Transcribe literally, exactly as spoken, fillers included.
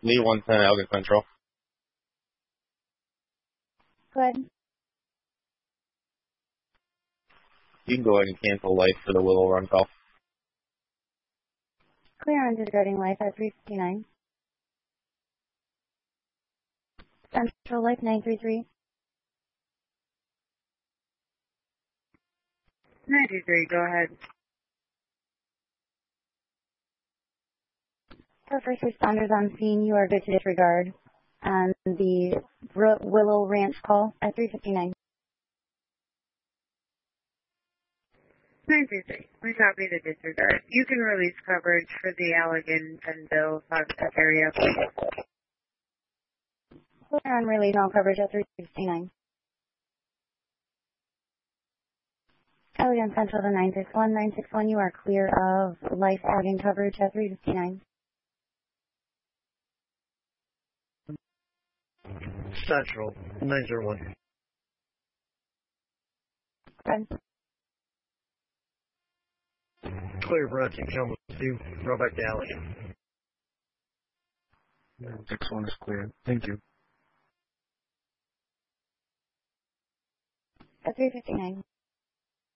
Lee one ten, Elgin Central. Go ahead. You can go ahead and cancel life for the Willow Run call. Clear on disregarding life at three fifty-nine. Central Life nine three three. nine three three, go ahead. For first responders on scene, you are good to disregard. And the Willow Ranch call at three fifty-nine. nine three three, we copy the disregard. You can release coverage for the Allegan and Bill Fogstaff area. Clear on release all coverage at three sixty-nine. Allegan Central to nine six one. nine six one, you are clear of life adding coverage at three fifty-nine. Central, nine zero one. Good. Clear for Hudson, Kalamazoo, throw back to Allegan. nine six one is clear. Thank you. At three fifty-nine.